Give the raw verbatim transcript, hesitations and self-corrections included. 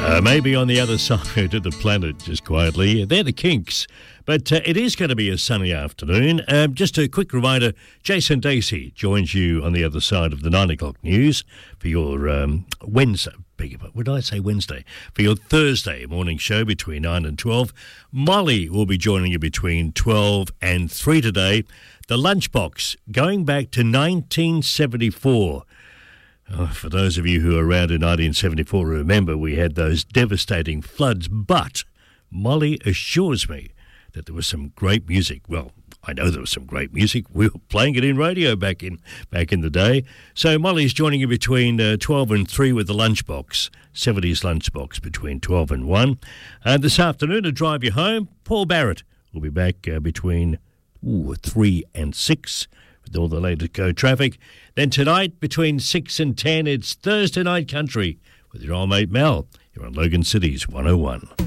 Uh, maybe on the other side of the planet, just quietly. They're the Kinks. But uh, it is going to be a sunny afternoon. Um, just a quick reminder, Jason Dacey joins you on the other side of the nine o'clock news for your um, Wednesday. What did I say Wednesday? For your Thursday morning show between nine and twelve. Molly will be joining you between twelve and three today. The Lunchbox, going back to nineteen seventy-four. Oh, for those of you who are around in nineteen seventy-four, remember we had those devastating floods. But Molly assures me that there was some great music. Well, I know there was some great music. We were playing it in radio back in back in the day. So Molly's joining you between uh, twelve and three with the Lunchbox, seventies Lunchbox between twelve and one. And this afternoon to drive you home, Paul Barrett will be back uh, between ooh, three and six with all the latest go traffic. Then tonight between six and ten, it's Thursday Night Country with your old mate Mel. You're on Logan City's one oh one.